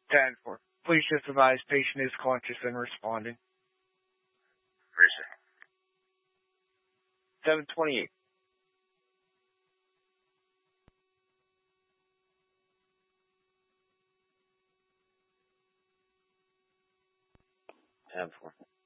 10-4. Please just advise patient is conscious and responding. Receive. 728. Ten four.